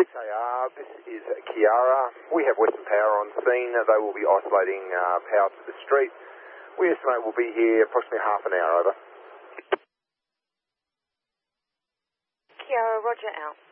6AR, this is Kiara. We have Western Power on scene. They will be isolating power to the street. We estimate we'll be here approximately half an hour, over. Kiara, roger out.